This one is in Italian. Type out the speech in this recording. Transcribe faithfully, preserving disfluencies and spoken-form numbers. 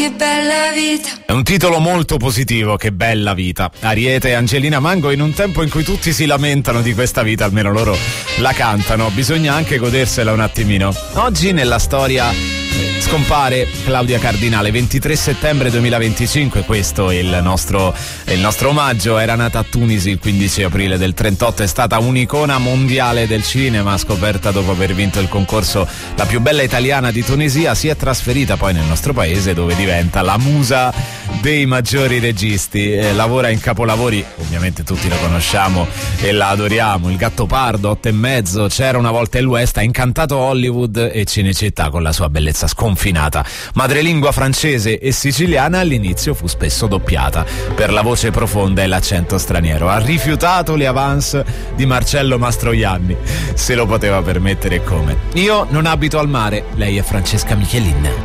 Che bella vita. È un titolo molto positivo, Che bella vita. Ariete e Angelina Mango, in un tempo in cui tutti si lamentano di questa vita, almeno loro la cantano, bisogna anche godersela un attimino. Oggi nella storia scompare Claudia Cardinale, ventitré settembre duemilaventicinque, questo è il nostro, è il nostro omaggio. Era nata a Tunisi il quindici aprile del trentotto, è stata un'icona mondiale del cinema, scoperta dopo aver vinto il concorso La più bella italiana di Tunisia. Si è trasferita poi nel nostro paese, dove diventa la musa dei maggiori registi, eh, lavora in capolavori, ovviamente tutti lo conosciamo e la adoriamo: Il Gattopardo, Otto e mezzo, C'era una volta il West, ha incantato Hollywood e Cinecittà con la sua bellezza sconfinata. Madrelingua francese e siciliana, all'inizio fu spesso doppiata per la voce profonda e l'accento straniero. Ha rifiutato le avance di Marcello Mastroianni, se lo poteva permettere, come. Io non abito al mare, lei è Francesca Michelin.